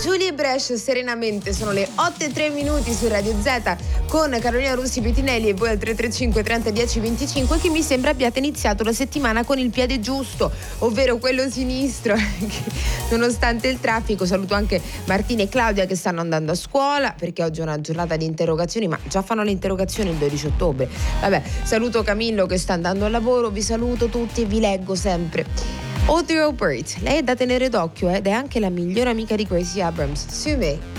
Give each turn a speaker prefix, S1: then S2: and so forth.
S1: Giulia Brescia serenamente, sono le 8:03 su Radio Z con Carolina Russi Pettinelli e voi al 335 30 10 25, che mi sembra abbiate iniziato la settimana con il piede giusto, ovvero quello sinistro. Nonostante il traffico, saluto anche Martina e Claudia che stanno andando a scuola perché oggi è una giornata di interrogazioni, ma già fanno le interrogazioni il 12 ottobre. Vabbè, saluto Camillo che sta andando al lavoro, vi saluto tutti e vi leggo sempre. Audrey Hepburn, lei è da tenere d'occhio ed è anche la migliore amica di Gracie Abrams. Su me.